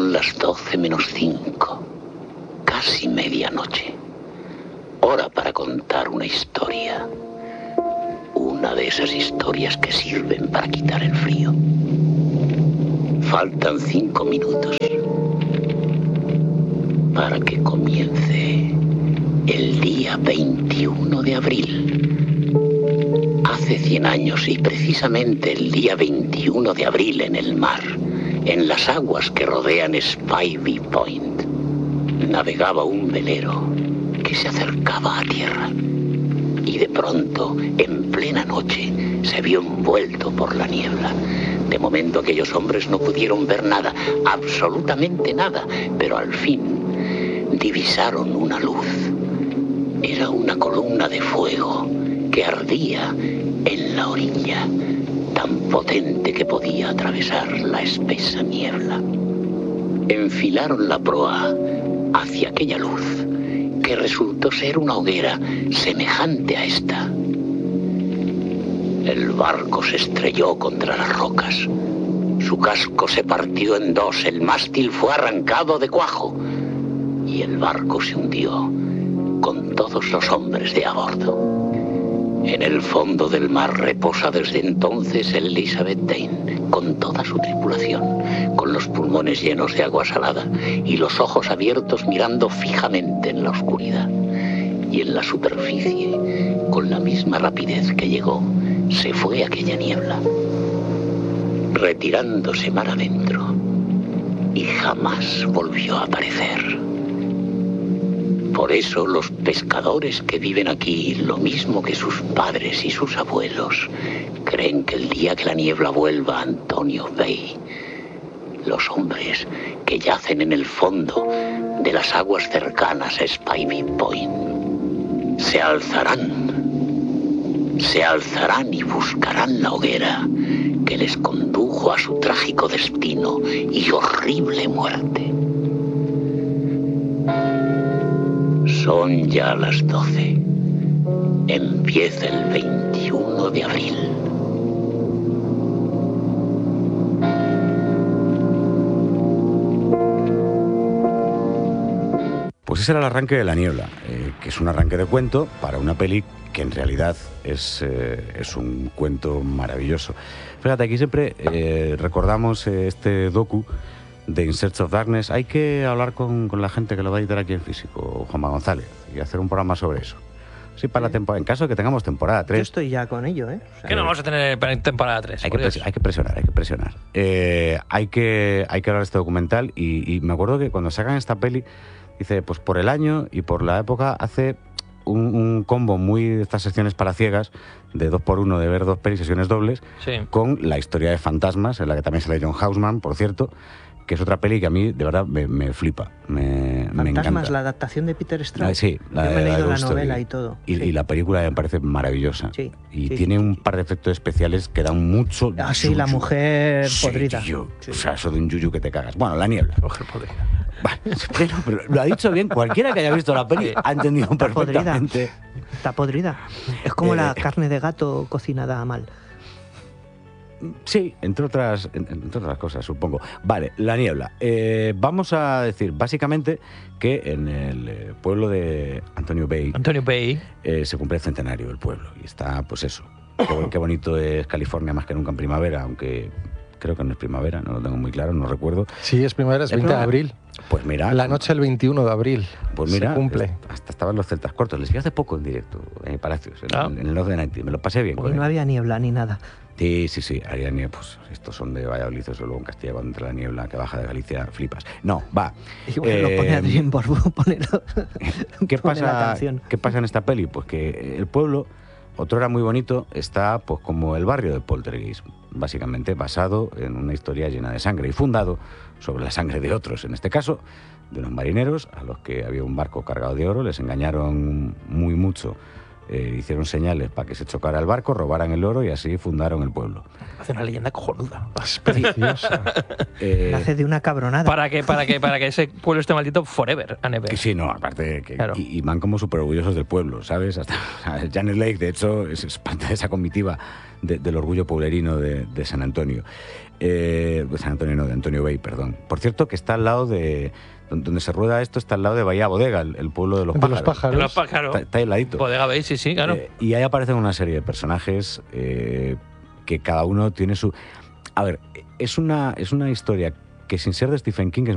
Son las 12 menos 5, casi medianoche. Hora para contar una historia. Una de esas historias que sirven para quitar el frío. Faltan 5 minutos para que comience el día 21 de abril. Hace 100 años y precisamente el día 21 de abril en el mar, en las aguas que rodean Spivey Point, navegaba un velero que se acercaba a tierra. Y de pronto, en plena noche, se vio envuelto por la niebla. De momento aquellos hombres no pudieron ver nada, absolutamente nada, pero al fin divisaron una luz. Era una columna de fuego que ardía en la orilla, tan potente que podía atravesar la espesa niebla. Enfilaron la proa hacia aquella luz, que resultó ser una hoguera semejante a esta. El barco se estrelló contra las rocas. Su casco se partió en dos, el mástil fue arrancado de cuajo y el barco se hundió con todos los hombres de a bordo. En el fondo del mar reposa desde entonces el Elizabeth Dane, con toda su tripulación, con los pulmones llenos de agua salada y los ojos abiertos mirando fijamente en la oscuridad. Y en la superficie, con la misma rapidez que llegó, se fue aquella niebla, retirándose mar adentro, y jamás volvió a aparecer. Por eso los pescadores que viven aquí, lo mismo que sus padres y sus abuelos, creen que el día que la niebla vuelva a Antonio Bay, los hombres que yacen en el fondo de las aguas cercanas a Spivey Point se alzarán y buscarán la hoguera que les condujo a su trágico destino y horrible muerte. Son ya las 12. Empieza el 21 de abril. Pues ese era el arranque de La Niebla, que es un arranque de cuento para una peli que en realidad es un cuento maravilloso. Fíjate, aquí siempre recordamos este docu de In Search of Darkness. Hay que hablar con la gente que lo va a editar aquí en físico, Juanma González, y hacer un programa sobre eso. Sí, para la temporada, en caso de que tengamos temporada 3. Yo estoy ya con ello, ¿eh? O sea, ¿qué no vamos a tener temporada 3? Hay que presionar. Hay que hablar de este documental y me acuerdo que cuando sacan esta peli, dice, pues por el año y por la época hace un combo muy de estas secciones para ciegas, de 2x1, de ver 2 pelis, sesiones dobles, sí, con La historia de fantasmas, en la que también sale John Houseman, por cierto, que es otra peli que a mí de verdad me flipa, me encanta. La adaptación de Peter Straub. Sí, yo me he leído la novela y todo. Y la película me parece maravillosa. Sí, y tiene un par de efectos especiales que dan mucho sí, la mujer podrida. Sí. O sea, eso de un yuyu que te cagas. Bueno, La Niebla. Mujer podrida. Vale, pero lo ha dicho bien. Cualquiera que haya visto la peli ha entendido perfectamente. Está podrida. Es como la carne de gato cocinada mal. Sí, entre otras cosas, supongo. Vale, La Niebla. Vamos a decir básicamente que en el pueblo de Antonio Bay se cumple el centenario del pueblo. Y está, pues eso. Qué bonito es California más que nunca en primavera, aunque creo que no es primavera, no lo tengo muy claro, no recuerdo. Sí, es primavera, es 20 de abril. Pues mira. La noche del 21 de abril. Pues mira, se cumple. Hasta estaban los celtas cortos. Les vi hace poco en directo, en Palacios, en el North de 90. Me lo pasé bien. Pues no había niebla ni nada. Sí, había niebla. Pues estos son de Valladolid, eso luego en Castilla, cuando entra la niebla que baja de Galicia, flipas. No, va. Y bueno, lo pone Adrián por ponerlo. ¿Qué pasa en esta peli? Pues que el pueblo, otrora muy bonito, está pues como el barrio de Poltergeist, básicamente basado en una historia llena de sangre y fundado sobre la sangre de otros, en este caso de unos marineros a los que había un barco cargado de oro, les engañaron muy mucho, hicieron señales para que se chocara el barco, robaran el oro y así fundaron el pueblo. Hace una leyenda cojonuda. Es preciosa. Hace de una cabronada. Para que ese pueblo esté maldito forever and ever. Sí, no, aparte que claro. y van como súper orgullosos del pueblo, ¿sabes? Hasta Janet Leigh, de hecho, es parte de esa comitiva del orgullo pueblerino de San Antonio. De San Antonio no, de Antonio Bay, perdón. Por cierto, que está al lado de... Donde se rueda esto está al lado de Bahía Bodega, el pueblo de los pájaros. De los pájaros. Está ahí al ladito. Bodega Bay, sí, claro. Y ahí aparecen una serie de personajes que cada uno tiene su... A ver, es una historia que sin ser de Stephen King es